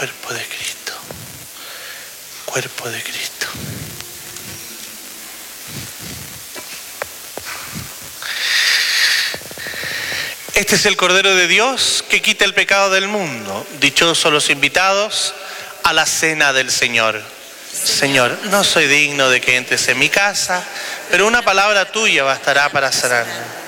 Cuerpo de Cristo. Cuerpo de Cristo. Este es el Cordero de Dios que quita el pecado del mundo. Dichosos los invitados a la cena del Señor. Señor, no soy digno de que entres en mi casa, pero una palabra tuya bastará para sanarme.